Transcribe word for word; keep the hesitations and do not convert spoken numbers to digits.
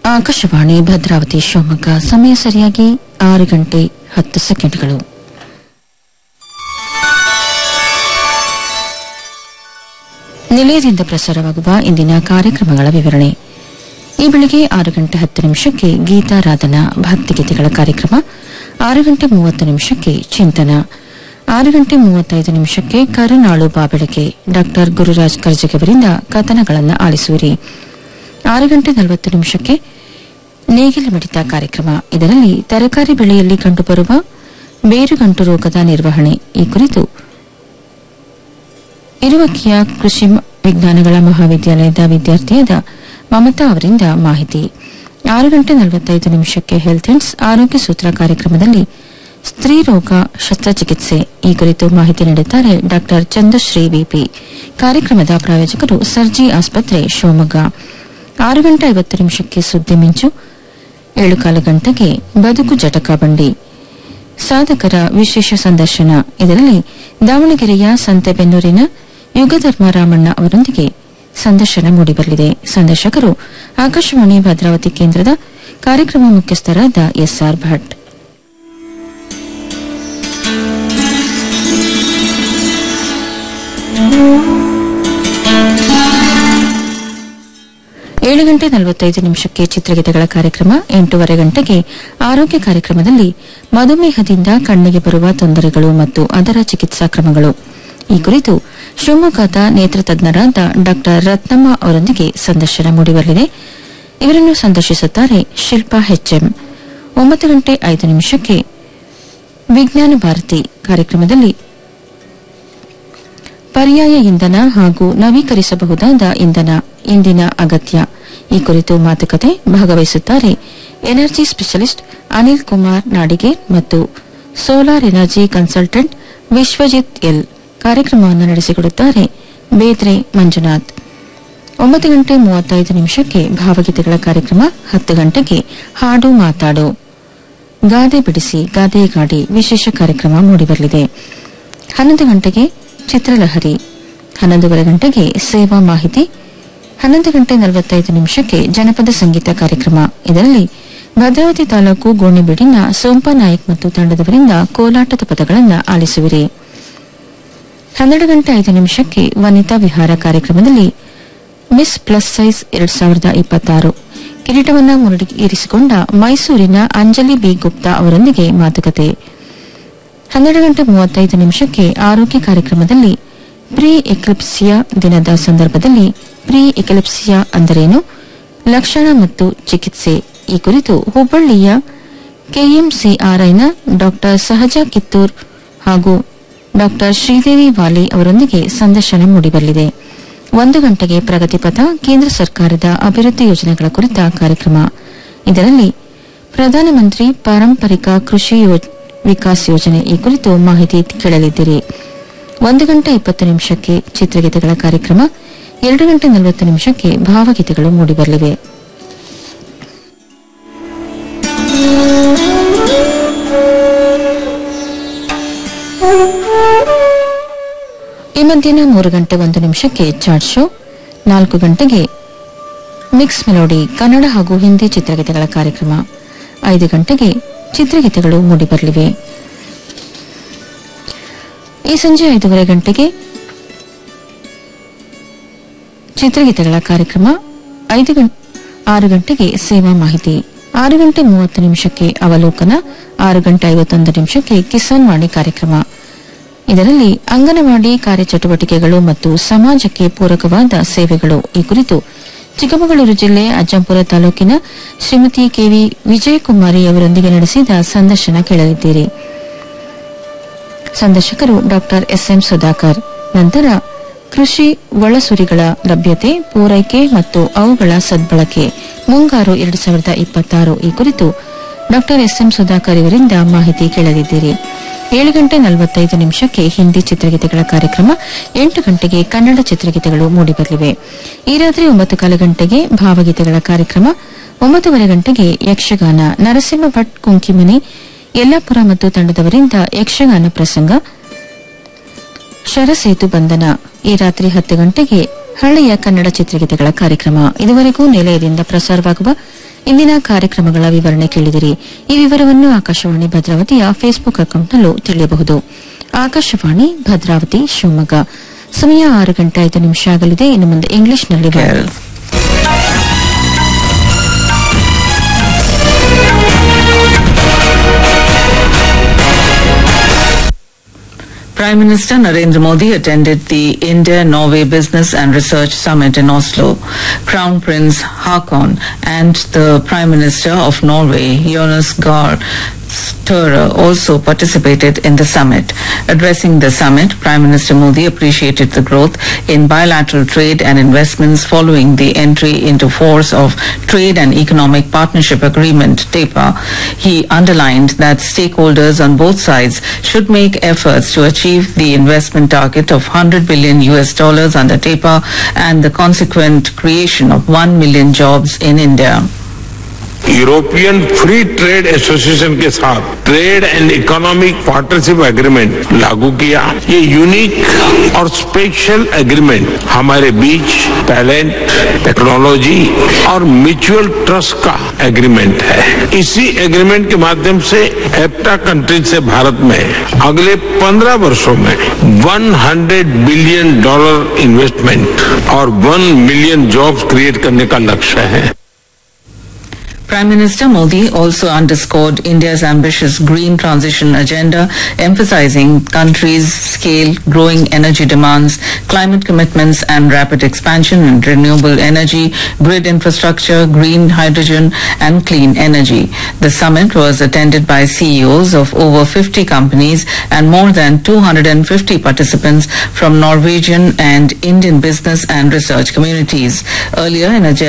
ಆಕಾಶವಾಣಿ ಭದ್ರಾವತಿ ಶಿವಮೊಗ್ಗ ಸಮಯ ಸರಿಯಾಗಿ ಆರು ಗಂಟೆ ಹತ್ತು ಸೆಕೆಂಡ್ಗಳು. ನಿಲಯದಿಂದ ಪ್ರಸಾರವಾಗುವ ಇಂದಿನ ಕಾರ್ಯಕ್ರಮಗಳ ವಿವರಣೆ. ಈ ಬೆಳಗ್ಗೆ ಆರು ಗಂಟೆ ಹತ್ತು ನಿಮಿಷಕ್ಕೆ ಗೀತಾರಾಧನಾ ಭಕ್ತಿಗೀತೆಗಳ ಕಾರ್ಯಕ್ರಮ, ಆರು ಗಂಟೆ ಮೂವತ್ತು ನಿಮಿಷಕ್ಕೆ ಚಿಂತನ, ಆರು ಗಂಟೆ ಮೂವತ್ತೈದು ನಿಮಿಷಕ್ಕೆ ಕರುನಾಳು ಬಾಬೆಳಕೆ ಡಾಕ್ಟರ್ ಗುರುರಾಜ್ ಕರ್ಜಗಿ ಅವರಿಂದ ಕಥನಗಳನ್ನು ಆಲಿಸುವಿರಿ. ಆರು ಗಂಟೆ ನಲವತ್ತು ನಿಮಿಷಕ್ಕೆ ನೇಗಿಲ ಮಿಡಿತ ಕಾರ್ಯಕ್ರಮ. ಇದರಲ್ಲಿ ತರಕಾರಿ ಬೆಳೆಯಲ್ಲಿ ಕಂಡುಬರುವ ಬೇರುಗಂಟು ರೋಗದ ನಿರ್ವಹಣೆ ಈ ಕುರಿತು ಇರುವಕ್ಕಿಯ ಕೃಷಿ ವಿಜ್ಞಾನಗಳ ಮಹಾವಿದ್ಯಾಲಯದ ವಿದ್ಯಾರ್ಥಿಯಾದ ಮಮತಾ ಅವರಿಂದ ಮಾಹಿತಿ. ಆರು ಗಂಟೆ ನಲವತ್ತೈದು ನಿಮಿಷಕ್ಕೆ ಹೆಲ್ತ್ ಹಿಂಟ್ಸ್ ಆರೋಗ್ಯ ಸೂತ್ರ ಕಾರ್ಯಕ್ರಮದಲ್ಲಿ ಸ್ತ್ರೀ ರೋಗ ಶಸ್ತ್ರಚಿಕಿತ್ಸೆ ಈ ಕುರಿತು ಮಾಹಿತಿ ನೀಡುತ್ತಾರೆ ಡಾಕ್ಟರ್ ಚಂದ್ರಶ್ರೀ ವಿಪಿ. ಕಾರ್ಯಕ್ರಮದ ಪ್ರಾಯೋಜಕರು ಸರ್ಜಿ ಆಸ್ಪತ್ರೆ ಶಿವಮೊಗ್ಗ. ಆರು ಗಂಟೆ ಐವತ್ತು ನಿಮಿಷಕ್ಕೆ ಸುದ್ದಿ ಮಿಂಚು, ಏಳು ಕಾಲು ಗಂಟೆಗೆ ಬದುಕು ಜಟಕ ಬಂಡಿ ಸಾಧಕರ ವಿಶೇಷ ಸಂದರ್ಶನ. ಇದರಲ್ಲಿ ದಾವಣಗೆರೆಯ ಸಂತೆಬೆನ್ನೂರಿನ ಯುಗಧರ್ಮ ರಾಮಣ್ಣ ಅವರೊಂದಿಗೆ ಸಂದರ್ಶನ ಮೂಡಿಬರಲಿದೆ. ಸಂದರ್ಶಕರು ಆಕಾಶವಾಣಿ ಭದ್ರಾವತಿ ಕೇಂದ್ರದ ಕಾರ್ಯಕ್ರಮ ಮುಖ್ಯಸ್ಥರಾದ ಎಸ್ಆರ್ ಭಟ್. ಏಳು ಗಂಟೆ ನಲವತ್ತೈದು ನಿಮಿಷಕ್ಕೆ ಚಿತ್ರಗೀತೆಗಳ ಕಾರ್ಯಕ್ರಮ. ಎಂಟೂವರೆ ಗಂಟೆಗೆ ಆರೋಗ್ಯ ಕಾರ್ಯಕ್ರಮದಲ್ಲಿ ಮಧುಮೇಹದಿಂದ ಕಣ್ಣಿಗೆ ಬರುವ ತೊಂದರೆಗಳು ಮತ್ತು ಅದರ ಚಿಕಿತ್ಸಾ ಕ್ರಮಗಳು ಈ ಕುರಿತು ಶಿವಮೊಗ್ಗದ ನೇತ್ರ ತಜ್ಞರಾದ ಡಾಕ್ಟರ್ ರತ್ನಮ್ಮ ಅವರೊಂದಿಗೆ ಸಂದರ್ಶನ ಮೂಡಿಬರಲಿದೆ. ಇವರನ್ನು ಸಂದರ್ಶಿಸುತ್ತಾರೆ ಶಿಲ್ಪಾ ಎಚ್ಎಂ. ಒಂಬತ್ತು ಗಂಟೆ ಐದು ನಿಮಿಷಕ್ಕೆ ವಿಜ್ಞಾನ ಭಾರತಿ ಕಾರ್ಯಕ್ರಮದಲ್ಲಿ ಪರ್ಯಾಯ ಇಂಧನ ಹಾಗೂ ನವೀಕರಿಸಬಹುದಾದ ಇಂಧನ ಇಂದಿನ ಅಗತ್ಯ ಈ ಕುರಿತು ಮಾತುಕತೆ. ಭಾಗವಹಿಸುತ್ತಾರೆ ಎನರ್ಜಿ ಸ್ಪೆಷಲಿಸ್ಟ್ ಅನಿಲ್ ಕುಮಾರ್ ನಾಡಿಗೆ ಮತ್ತು solar energy consultant Vishwajit L. ಕಾರ್ಯಕ್ರಮವನ್ನು ನಡೆಸಿಕೊಡುತ್ತಾರೆ ಬೇದ್ರೆ ಮಂಜುನಾಥ್. ಒಂಬತ್ತು ಗಂಟೆ ಮೂವತ್ತೈದು ನಿಮಿಷಕ್ಕೆ ಭಾವಗೀತೆಗಳ ಕಾರ್ಯಕ್ರಮ. ಹತ್ತು ಗಂಟೆಗೆ ಹಾಡು ಮಾತಾಡು, ಗಾದೆ ಬಿಡಿಸಿ ಗಾದೆ ಗಾಡಿ ವಿಶೇಷ ಕಾರ್ಯಕ್ರಮ ಮೂಡಿಬರಲಿದೆ. ಹನ್ನೊಂದು ಗಂಟೆಗೆ ಚಿತ್ರಲಹರಿ, ಹನ್ನೊಂದೂವರೆ ಗಂಟೆಗೆ ಸೇವಾ ಮಾಹಿತಿ, ಹನ್ನೊಂದು ಗಂಟೆ ನಲವತ್ತೈದು ನಿಮಿಷಕ್ಕೆ ಜನಪದ ಸಂಗೀತ ಕಾರ್ಯಕ್ರಮ. ಇದರಲ್ಲಿ ಭದ್ರಾವತಿ ತಾಲೂಕು ಗೋಣಿಬೀಡಿನ ಸೋಂಪಾ ನಾಯಕ್ ಮತ್ತು ತಂಡದವರಿಂದ ಕೋಲಾಟದ ಪದಗಳನ್ನು ಆಲಿಸುವಿರಿ. ಹನ್ನೆರಡು ಗಂಟೆ ಐದು ನಿಮಿಷಕ್ಕೆ ವನಿತಾ ವಿಹಾರ ಕಾರ್ಯಕ್ರಮದಲ್ಲಿ ಮಿಸ್ ಪ್ಲಸ್ ಸೈಜ್ ಎರಡ್ ಸಾವಿರದ ಇಪ್ಪತ್ತಾರು ಕಿರೀಟವನ್ನು ಮುಡಿಗೇರಿಸಿಕೊಂಡ ಮೈಸೂರಿನ ಅಂಜಲಿ ಬಿ ಗುಪ್ತಾ ಅವರೊಂದಿಗೆ ಮಾತುಕತೆ. ಹನ್ನೆರಡು ಗಂಟೆ ಮೂವತ್ತೈದು ನಿಮಿಷಕ್ಕೆ ಆರೋಗ್ಯ ಕಾರ್ಯಕ್ರಮದಲ್ಲಿ ಪ್ರೀ ಎಕ್ಲಿಪ್ಸಿಯಾ ದಿನದ ಸಂದರ್ಭದಲ್ಲಿ ಪ್ರೀ ಎಕ್ಲಿಪ್ಸಿಯಾ ಅಂದರೇನು, ಲಕ್ಷಣ ಮತ್ತು ಚಿಕಿತ್ಸೆ ಈ ಕುರಿತು ಹುಬ್ಬಳ್ಳಿಯ ಕೆಎಂಸಿಆರ್ಐನ ಡಾಕ್ಟರ್ ಸಹಜಾ ಕಿತ್ತೂರ್ ಹಾಗೂ ಡಾಕ್ಟರ್ ಶ್ರೀದೇವಿ ವಾಲಿ ಅವರೊಂದಿಗೆ ಸಂದರ್ಶನ ಮೂಡಿಬರಲಿದೆ. ಒಂದು ಗಂಟೆಗೆ ಪ್ರಗತಿಪಥ ಕೇಂದ್ರ ಸರ್ಕಾರದ ಅಭಿವೃದ್ಧಿ ಯೋಜನೆಗಳ ಕುರಿತ ಕಾರ್ಯಕ್ರಮ. ಇದರಲ್ಲಿ ಪ್ರಧಾನಮಂತ್ರಿ ಪಾರಂಪರಿಕ ಕೃಷಿ ವಿಕಾಸ್ ಯೋಜನೆ ಈ ಕುರಿತು ಮಾಹಿತಿ ಕೇಳಲಿದ್ದೀರಿ. ಒಂದು ಗಂಟೆ ಇಪ್ಪತ್ತು ನಿಮಿಷಕ್ಕೆ ಚಿತ್ರಗೀತೆಗಳ ಕಾರ್ಯಕ್ರಮ. ಎರಡು ಗಂಟೆ ನಲವತ್ತು ನಿಮಿಷಕ್ಕೆ ಭಾವಗೀತೆಗಳು ಮೂಡಿಬರಲಿವೆ. ಈ ಮಧ್ಯಾಹ್ನ ಮೂರು ಗಂಟೆ ಒಂದು ನಿಮಿಷಕ್ಕೆ ಚಾಟ್ ಶೋ. ನಾಲ್ಕು ಗಂಟೆಗೆ ಮಿಕ್ಸ್ ಮೆಲೋಡಿ ಕನ್ನಡ ಹಾಗೂ ಹಿಂದಿ ಚಿತ್ರಗೀತೆಗಳ ಕಾರ್ಯಕ್ರಮ. ಐದು ಗಂಟೆಗೆ ಚಿತ್ರಗೀತೆಗಳು ಮೂಡಿಬರಲಿವೆ. ಈ ಸಂಜೆ ಐದೂವರೆ ಗಂಟೆಗೆ ಚಿತ್ರಗೀತೆಗಳ ಕಾರ್ಯಕ್ರಮ. ಐದು ಆರು ಗಂಟೆಗೆ ಸೇವಾ ಮಾಹಿತಿ. ಆರು ಗಂಟೆ ಮೂವತ್ತು ನಿಮಿಷಕ್ಕೆ ಅವಲೋಕನ. ಆರು ಗಂಟೆ ಐವತ್ತೊಂದು ನಿಮಿಷಕ್ಕೆ ಕಿಸಾನ್ ವಾಣಿ ಕಾರ್ಯಕ್ರಮ. ಇದರಲ್ಲಿ ಅಂಗನವಾಡಿ ಕಾರ್ಯಚಟುವಟಿಕೆಗಳು ಮತ್ತು ಸಮಾಜಕ್ಕೆ ಪೂರಕವಾದ ಸೇವೆಗಳು ಈ ಕುರಿತು ಚಿಕ್ಕಮಗಳೂರು ಜಿಲ್ಲೆ ಅಜ್ಜಂಪುರ ತಾಲೂಕಿನ ಶ್ರೀಮತಿ ಕೆವಿ ವಿಜಯಕುಮಾರಿ ಅವರೊಂದಿಗೆ ನಡೆಸಿದ ಸಂದರ್ಶನ ಕೇಳಲಿದ್ದೀರಿ. ಸಂದರ್ಶಕರು ಡಾಕ್ಟರ್ ಎಸ್ಎಂ ಸುಧಾಕರ್. ನಂತರ ಕೃಷಿ ಒಳಸುರಿಗಳ ಲಭ್ಯತೆ, ಪೂರೈಕೆ ಮತ್ತು ಅವುಗಳ ಸದ್ಬಳಕೆ ಮುಂಗಾರು ಎರಡು ಸಾವಿರದ ಇಪ್ಪತ್ತಾರು ಈ ಕುರಿತು ಡಾಕ್ಟರ್ ಎಸ್ಎಂ ಸುಧಾಕರ್ ಇವರಿಂದ ಮಾಹಿತಿ ಕೇಳಲಿದ್ದೀರಿ. ಏಳು ಗಂಟೆ ನಲವತ್ತೈದು ನಿಮಿಷಕ್ಕೆ ಹಿಂದಿ ಚಿತ್ರಗೀತೆಗಳ ಕಾರ್ಯಕ್ರಮ. ಎಂಟು ಗಂಟೆಗೆ ಕನ್ನಡ ಚಿತ್ರಗೀತೆಗಳು ಮೂಡಿಬರಲಿವೆ. ಈ ರಾತ್ರಿ ಒಂಬತ್ತು ಕಾಲು ಗಂಟೆಗೆ ಭಾವಗೀತೆಗಳ ಕಾರ್ಯಕ್ರಮ. ಒಂಬತ್ತುವರೆ ಗಂಟೆಗೆ ಯಕ್ಷಗಾನ ನರಸಿಂಹ ಭಟ್ ಕುಂಕಿಮನಿ ಯಲ್ಲಾಪುರ ಮತ್ತು ತಂಡದವರಿಂದ ಯಕ್ಷಗಾನ ಪ್ರಸಂಗ ಶರಸೇತು ಬಂಧನ. ಈ ರಾತ್ರಿ ಹತ್ತು ಗಂಟೆಗೆ ಹಳೆಯ ಕನ್ನಡ ಚಿತ್ರಗೀತೆಗಳ ಕಾರ್ಯಕ್ರಮ. ಇದುವರೆಗೂ ನಿಲಯದಿಂದ ಪ್ರಸಾರವಾಗುವ ಇಂದಿನ ಕಾರ್ಯಕ್ರಮಗಳ ವಿವರಣೆ ಕೇಳಿದಿರಿ. ಈ ವಿವರವನ್ನು ಆಕಾಶವಾಣಿ ಭದ್ರಾವತಿಯ ಫೇಸ್ಬುಕ್ ಅಕೌಂಟ್ನಲ್ಲೂ ತಿಳಿಯಬಹುದು. ಆಕಾಶವಾಣಿ ಭದ್ರಾವತಿ ಶಿವಮೊಗ್ಗ. ಸಮಯ ಆರು ಗಂಟೆ ಐದು ನಿಮಿಷ ಆಗಲಿದೆ. ಇನ್ನು ಮುಂದೆ ಇಂಗ್ಲಿಷ್ನಲ್ಲಿ ವಾರ್ತೆ. Prime Minister Narendra Modi attended the India-Norway Business and Research Summit in Oslo. Crown Prince Haakon and the Prime Minister of Norway, Jonas Gahr Støre, also participated in the summit. Addressing the summit, Prime Minister Modi appreciated the growth in bilateral trade and investments following the entry into force of Trade and Economic Partnership Agreement, T E P A. He underlined that stakeholders on both sides should make efforts to achieve the investment target of one hundred billion U S dollars under T E P A and the consequent creation of one million jobs in India. European free trade association के साथ trade and economic partnership agreement लागू किया. ये unique और special agreement हमारे बीच talent, technology और mutual trust का agreement है. इसी एग्रीमेंट के माध्यम से एप्टा कंट्रीज से भारत में अगले पंद्रह वर्षों में सौ बिलियन डॉलर इन्वेस्टमेंट और वन मिलियन जॉब्स क्रिएट करने का लक्ष्य है. Prime Minister Modi also underscored India's ambitious green transition agenda, emphasizing country's scale, growing energy demands, climate commitments and rapid expansion in renewable energy, grid infrastructure, green hydrogen and clean energy. The summit was attended by C E Os of over fifty companies and more than two hundred fifty participants from Norwegian and Indian business and research communities. Earlier in a